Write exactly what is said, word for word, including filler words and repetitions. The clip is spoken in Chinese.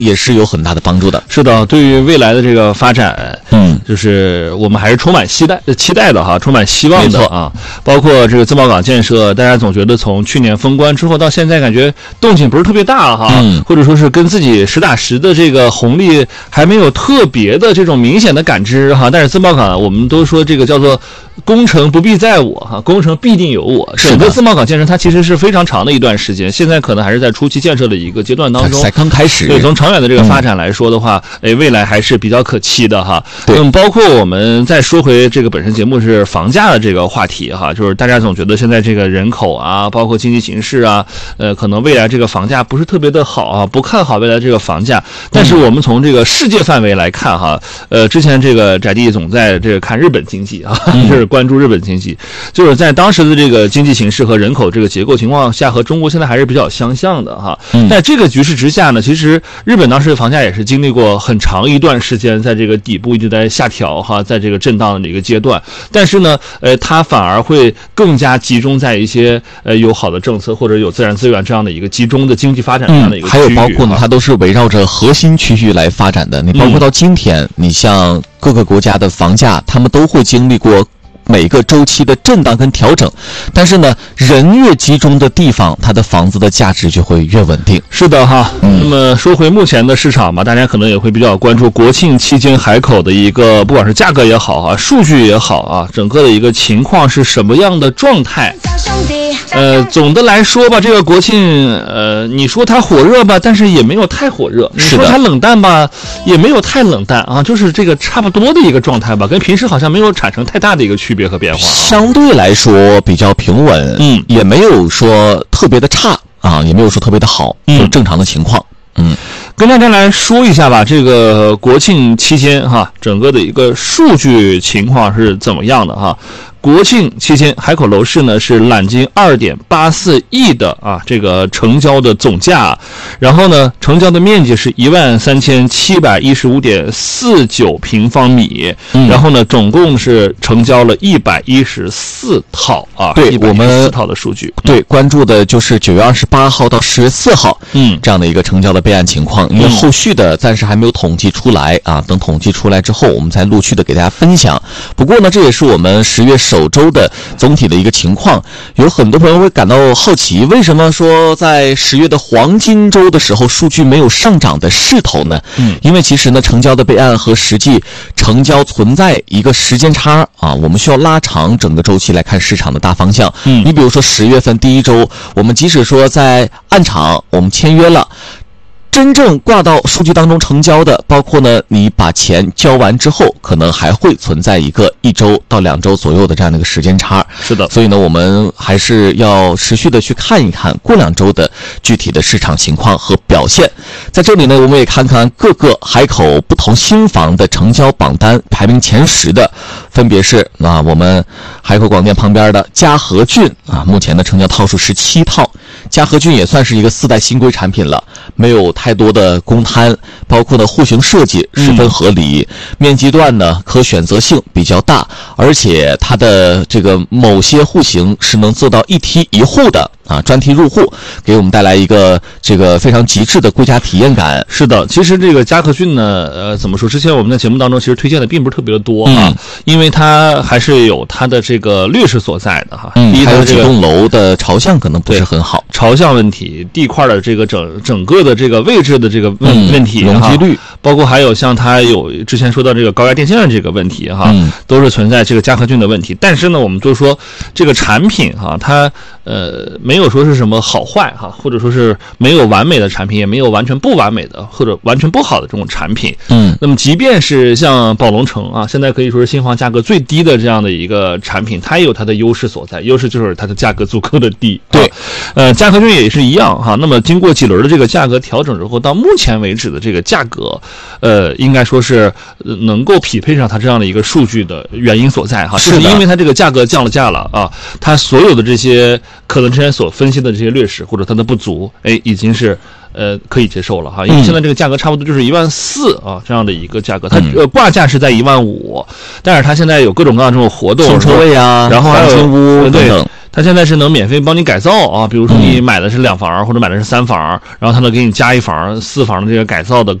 也是有很大的帮助的。 是的，对于未来的这个发展，嗯，就是我们还是充满期待期待的哈，充满希望的啊。包括这个自贸港建设，大家总觉得从去年封关之后到现在，感觉动静不是特别大哈，嗯，或者说是跟自己实打实的这个红利还没有特别的这种明显的感知哈。但是自贸港我们都说这个叫做工程不必在我哈，工程必定有我。整个自贸港建设它其实是非常长的一段时间，现在可能还是在初期建设的一个阶段当中， 才刚开始。 对，从长远的这个发展来说的话，嗯、哎，未来还是比较可期的哈。对，嗯，包括我们再说回这个本身节目是房价的这个话题哈，就是大家总觉得现在这个人口啊，包括经济形势啊，呃，可能未来这个房价不是特别的好啊，不看好未来这个房价。但是我们从这个世界范围来看哈，呃，之前这个翟弟总在这个看日本经济啊，就是关注日本经济，就是在当时的这个经济形势和人口这个结构情况下，和中国现在还是比较相像的哈。在这个局势之下呢，其实日本当时的房价也是经历过很长一段时间，在这个底部一直在下调哈，在这个震荡的一个阶段。但是呢，呃，它反而会更加集中在一些呃有好的政策或者有自然资源这样的一个集中的经济发展这样的一个区域、嗯。还有包括呢，它都是围绕着核心区域来发展的。你包括到今天，嗯、你像各个国家的房价，他们都会经历过每个周期的震荡跟调整，但是呢，人越集中的地方，它的房子的价值就会越稳定。 是的哈，嗯、那么说回目前的市场嘛，大家可能也会比较关注国庆期间海口的一个，不管是价格也好啊，数据也好啊，整个的一个情况是什么样的状态？呃，总的来说吧，这个国庆，呃，你说它火热吧，但是也没有太火热；你说它冷淡吧，也没有太冷淡啊，就是这个差不多的一个状态吧，跟平时好像没有产生太大的一个区别和变化、啊。 相对来说比较平稳，嗯，也没有说特别的差啊，也没有说特别的好，就正常的情况。嗯， 跟大家来说一下吧，这个国庆期间哈，整个的一个数据情况是怎么样的哈？国庆期间，海口楼市呢是揽金 二点八四亿的啊，这个成交的总价，然后呢，成交的面积是一万三千七百一十五点四九平方米，嗯、然后呢，总共是成交了一百一十四套啊。 对，我们四套的数据， 对，关注的就是九月二十八号到十月四号，嗯，这样的一个成交的备案情况，因为后续的暂时还没有统计出来啊，等统计出来之后，我们再陆续的给大家分享。不过呢，这也是我们十月首周的总体的一个情况，有很多朋友会感到好奇，为什么说在十月的黄金周的时候数据没有上涨的势头呢？嗯，因为其实呢，成交的备案和实际成交存在一个时间差啊，我们需要拉长整个周期来看市场的大方向。嗯，你比如说十月份第一周，我们即使说在暗场我们签约了，真正挂到数据当中成交的，包括呢你把钱交完之后，可能还会存在一个一周到两周左右的这样的一个时间差。 是的， 所以呢，我们还是要持续的去看一看过两周的具体的市场情况和表现。在这里呢，我们也看看各个海口不同新房的成交榜单，排名前十的分别是啊，我们海口广电旁边的嘉禾郡啊，目前的成交套数十七套。嘉禾郡也算是一个四代新规产品了，没有太多的公摊，包括呢户型设计十分合理，嗯、面积段呢可选择性比较大，而且它的这个某些户型是能做到一梯一户的啊，专题入户，给我们带来一个这个非常极致的归家体验感。 是的，其实这个嘉禾郡呢，呃，怎么说？之前我们在节目当中其实推荐的并不是特别的多啊，嗯、因为它还是有它的这个劣势所在的哈。 嗯，还有几栋楼的朝向可能不是很好。 朝向问题，地块的这个整整个的这个位置的这个问、嗯、问题， 容积率， 包括还有像它有之前说到这个高压电线的这个问题哈，嗯、都是存在这个嘉禾郡的问题。但是呢，我们就说这个产品哈，它呃没有说是什么好坏哈，或者说是没有完美的产品，也没有完全不完美的或者完全不好的这种产品。嗯，那么即便是像宝龙城啊，现在可以说是新房价格最低的这样的一个产品，它也有它的优势所在，优势就是它的价格足够的低。 对， 啊、呃，嘉禾郡也是一样哈。那么经过几轮的这个价格调整之后，到目前为止的这个价格，呃，应该说是能够匹配上它这样的一个数据的原因所在哈，是因为它这个价格降了价了啊，它所有的这些可能之前所分析的这些劣势或者它的不足，哎，已经是呃可以接受了哈，因为现在这个价格差不多就是一万四啊这样的一个价格，它呃挂价是在一万五，但是它现在有各种各样的这种活动， 送车位啊， 然后还有屋等等。 他现在是能免费帮你改造啊，比如说你买的是两房或者买的是三房，然后他能给你加一房、四房的这个改造的